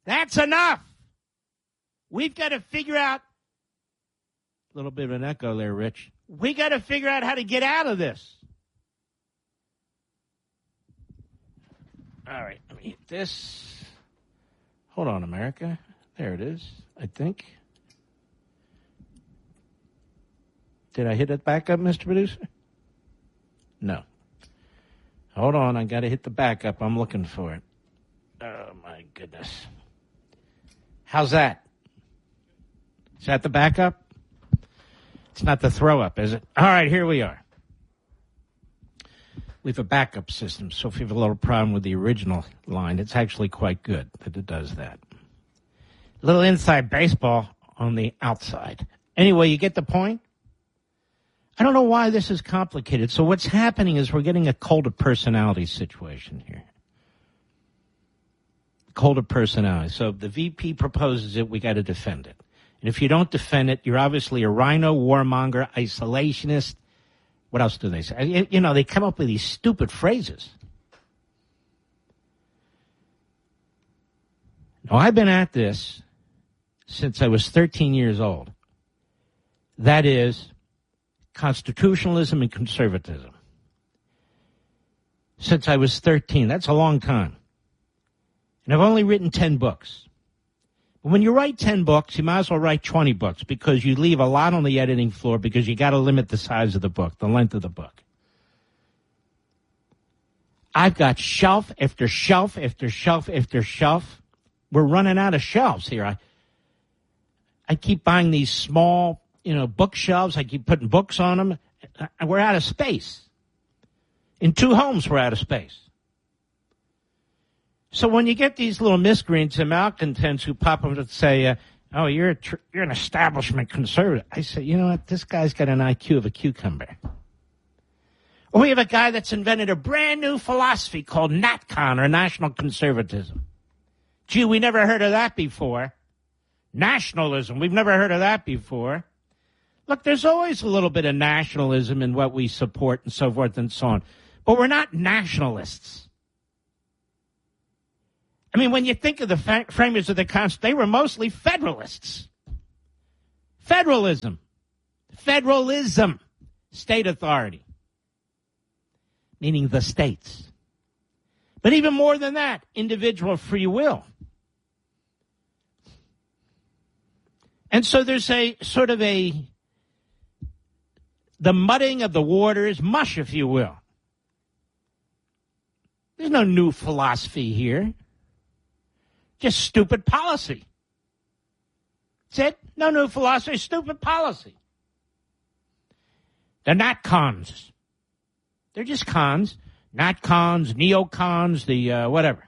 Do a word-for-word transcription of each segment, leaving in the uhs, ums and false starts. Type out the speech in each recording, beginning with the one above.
That's enough. We've got to figure out, a little bit of an echo there, Rich. We got to figure out how to get out of this. All right, let me hit this. Hold on, America. There it is, I think. Did I hit it back up, Mister Producer? No. Hold on, I got to hit the backup. I'm looking for it. Oh, my goodness. How's that? Is that the backup? It's not the throw-up, is it? All right, here we are. We have a backup system, so if you have a little problem with the original line, it's actually quite good that it does that. A little inside baseball on the outside. Anyway, you get the point? I don't know why this is complicated. So what's happening is we're getting a cult of personality situation here. Cult of personality. So the V P proposes it, we got to defend it. And if you don't defend it, you're obviously a rhino, warmonger, isolationist. What else do they say? You know, they come up with these stupid phrases. Now, I've been at this since I was thirteen years old. That is constitutionalism and conservatism. Since I was thirteen. That's a long time. And I've only written ten books. But when you write ten books, you might as well write twenty books because you leave a lot on the editing floor because you got to limit the size of the book, the length of the book. I've got shelf after shelf after shelf after shelf. We're running out of shelves here. I, I keep buying these small, you know, bookshelves. I keep putting books on them. We're out of space. In two homes, we're out of space. So when you get these little miscreants and malcontents who pop up and say, uh, oh, you're a tr- you're an establishment conservative, I say, you know what? This guy's got an I Q of a cucumber. Or we have a guy that's invented a brand new philosophy called NatCon, or National Conservatism. Gee, we never heard of that before. Nationalism, we've never heard of that before. Look, there's always a little bit of nationalism in what we support and so forth and so on. But we're not nationalists. I mean, when you think of the fa- framers of the Constitution, they were mostly Federalists. Federalism. Federalism. State authority. Meaning the states. But even more than that, individual free will. And so there's a sort of a, the mudding of the waters, mush, if you will. There's no new philosophy here. Just stupid policy. That's it. No new philosophy, stupid policy. They're not cons. They're just cons. Not cons, neocons, the uh, whatever.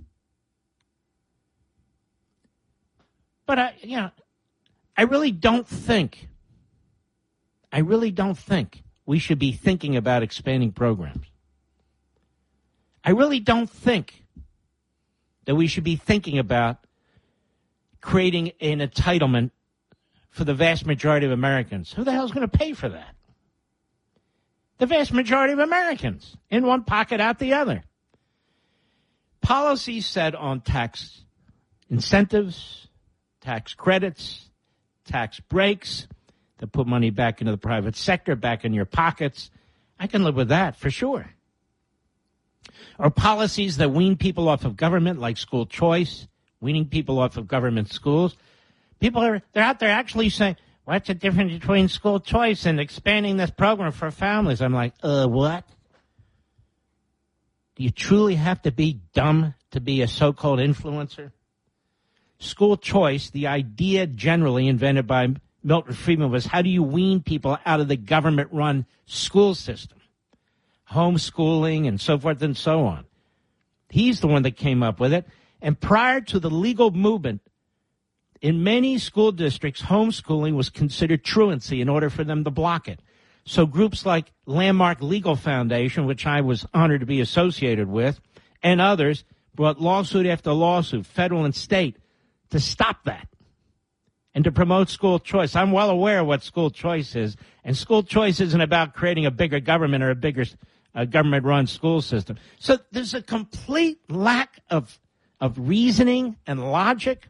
But, I, you know, I really don't think, I really don't think we should be thinking about expanding programs. I really don't think that we should be thinking about creating an entitlement for the vast majority of Americans. Who the hell's going to pay for that? The vast majority of Americans, in one pocket, out the other. Policies set on tax incentives, tax credits, tax breaks that put money back into the private sector, back in your pockets. I can live with that for sure. Or policies that wean people off of government, like school choice, weaning people off of government schools. People are, they're out there actually saying, what's the difference between school choice and expanding this program for families? I'm like, uh, what? Do you truly have to be dumb to be a so-called influencer? School choice, the idea generally invented by Milton Friedman was, how do you wean people out of the government-run school system? Homeschooling and so forth and so on. He's the one that came up with it. And prior to the legal movement, in many school districts, homeschooling was considered truancy in order for them to block it. So groups like Landmark Legal Foundation, which I was honored to be associated with, and others brought lawsuit after lawsuit, federal and state, to stop that and to promote school choice. I'm well aware of what school choice is, and school choice isn't about creating a bigger government or a bigger uh, government-run school system. So there's a complete lack of of reasoning and logic,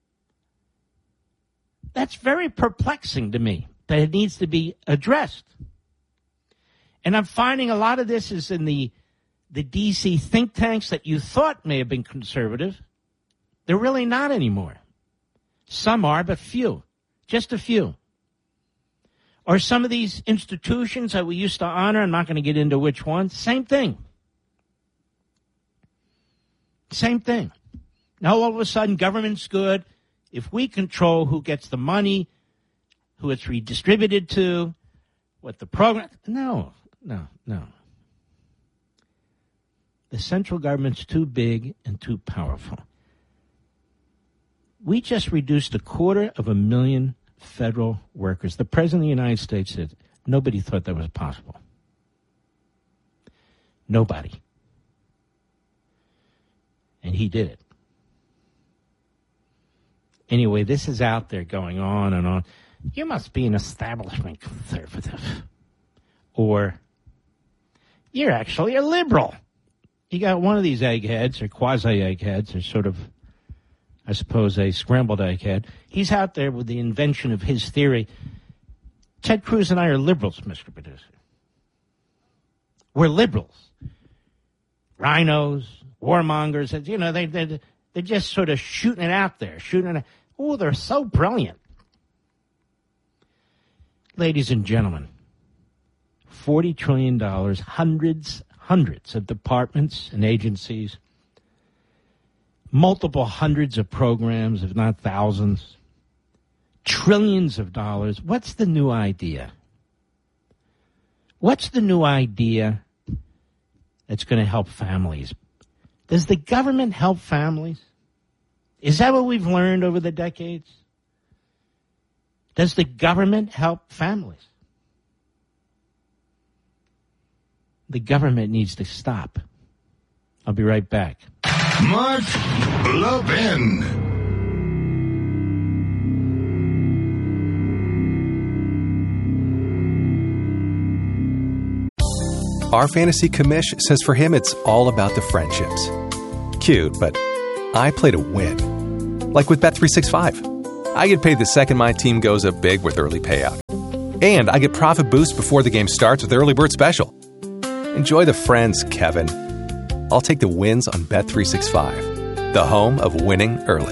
that's very perplexing to me, that it needs to be addressed. And I'm finding a lot of this is in the, the D C think tanks that you thought may have been conservative. They're really not anymore. Some are, but few. Just a few. Or some of these institutions that we used to honor, I'm not going to get into which ones, same thing. Same thing. Now all of a sudden government's good. If we control who gets the money, who it's redistributed to, what the program... No, no, no. The central government's too big and too powerful. We just reduced a quarter of a million federal workers. The President of the United States said nobody thought that was possible. Nobody. And he did it. Anyway, this is out there going on and on. You must be an establishment conservative. Or you're actually a liberal. You got one of these eggheads or quasi-eggheads or sort of, I suppose, a scrambled egghead. He's out there with the invention of his theory. Ted Cruz and I are liberals, Mister Producer. We're liberals. Rhinos, warmongers, you know, they, they, they're just sort of shooting it out there, shooting it out. Oh, they're so brilliant. Ladies and gentlemen, forty trillion dollars, hundreds, hundreds of departments and agencies, multiple hundreds of programs, if not thousands, trillions of dollars. What's the new idea? What's the new idea that's going to help families? Does the government help families? Is that what we've learned over the decades? Does the government help families? The government needs to stop. I'll be right back. Mark Levin. Our fantasy commish says for him it's all about the friendships. Cute, but I play to win. Like with Bet three sixty-five. I get paid the second my team goes up big with early payout. And I get profit boost before the game starts with Early Bird Special. Enjoy the friends, Kevin. I'll take the wins on Bet three sixty-five, the home of winning early.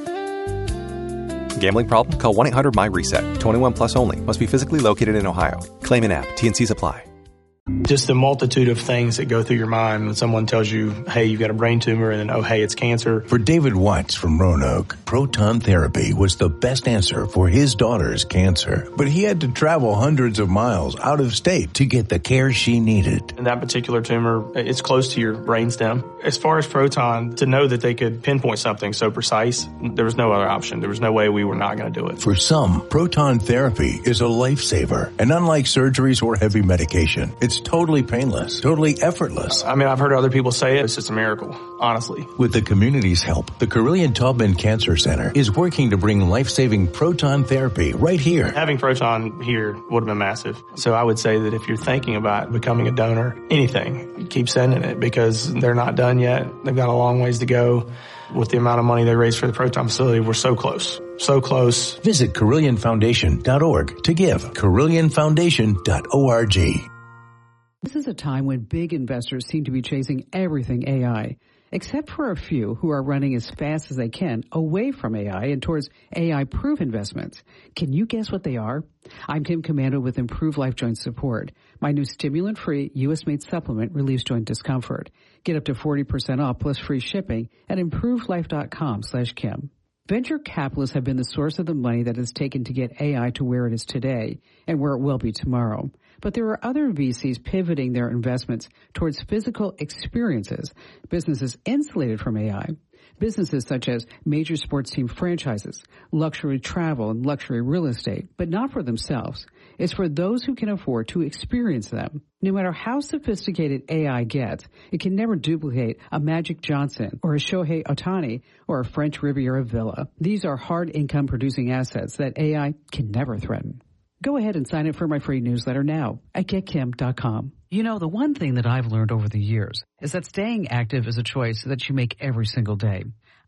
Gambling problem? Call one eight hundred M Y reset. twenty-one plus only. Must be physically located in Ohio. Claim in app. T N Cs apply. Just the multitude of things that go through your mind when someone tells you, hey, you've got a brain tumor, and then, oh, hey, it's cancer. For David Watts from Roanoke, proton therapy was the best answer for his daughter's cancer. But he had to travel hundreds of miles out of state to get the care she needed. And that particular tumor, it's close to your brainstem. As far as proton, to know that they could pinpoint something so precise, there was no other option. There was no way we were not going to do it. For some, proton therapy is a lifesaver. And unlike surgeries or heavy medication, it's totally painless, totally effortless. I mean, I've heard other people say it. It's just a miracle, honestly. With the community's help, the Carillion Taubman Cancer Center is working to bring life-saving proton therapy right here. Having proton here would have been massive. So I would say that if you're thinking about becoming a donor, anything, keep sending it because they're not done yet. They've got a long ways to go. With the amount of money they raised for the proton facility, we're so close. So close. Visit Carillion Foundation dot org to give. Carillion Foundation dot org. This is a time when big investors seem to be chasing everything A I, except for a few who are running as fast as they can away from A I and towards A I-proof investments. Can you guess what they are? I'm Kim Komando with Improved Life Joint Support. My new stimulant-free U S-made supplement relieves joint discomfort. Get up to forty percent off plus free shipping at improved life dot com slash Kim. Venture capitalists have been the source of the money that it's taken to get A I to where it is today and where it will be tomorrow. But there are other V Cs pivoting their investments towards physical experiences, businesses insulated from A I, businesses such as major sports team franchises, luxury travel, and luxury real estate, but not for themselves. It's for those who can afford to experience them. No matter how sophisticated A I gets, it can never duplicate a Magic Johnson or a Shohei Ohtani or a French Riviera villa. These are hard income producing assets that A I can never threaten. Go ahead and sign up for my free newsletter now at get kim dot com. You know, the one thing that I've learned over the years is that staying active is a choice that you make every single day.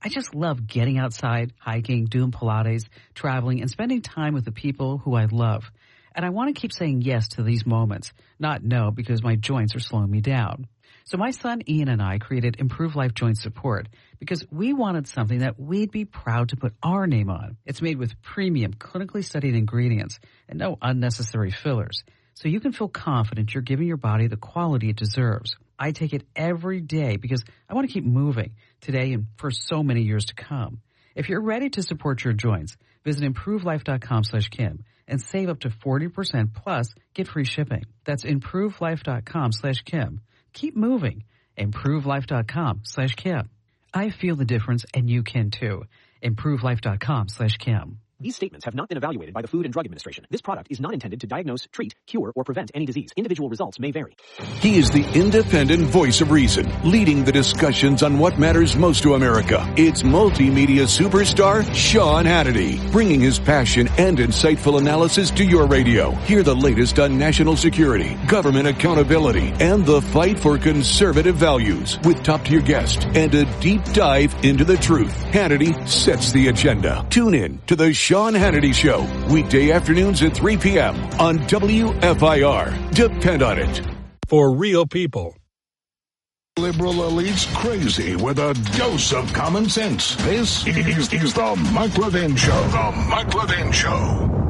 I just love getting outside, hiking, doing Pilates, traveling, and spending time with the people who I love. And I want to keep saying yes to these moments, not no because my joints are slowing me down. So my son Ian and I created Improve Life Joint Support because we wanted something that we'd be proud to put our name on. It's made with premium, clinically studied ingredients and no unnecessary fillers. So you can feel confident you're giving your body the quality it deserves. I take it every day because I want to keep moving today and for so many years to come. If you're ready to support your joints, visit improvelife.com slash Kim and save up to forty percent plus get free shipping. That's improvelife.com slash Kim. Keep moving. improvelife.com slash Kim. I feel the difference and you can too. improvelife.com slash Kim. These statements have not been evaluated by the Food and Drug Administration. This product is not intended to diagnose, treat, cure, or prevent any disease. Individual results may vary. He is the independent voice of reason, leading the discussions on what matters most to America. It's multimedia superstar Sean Hannity, bringing his passion and insightful analysis to your radio. Hear the latest on national security, government accountability, and the fight for conservative values with top-tier guests and a deep dive into the truth. Hannity sets the agenda. Tune in to the Sean Hannity Show, weekday afternoons at three p.m. on W F I R. Depend on it. For real people. Liberal elites crazy with a dose of common sense. This is, is the Mike Levin Show. The Mike Levin Show.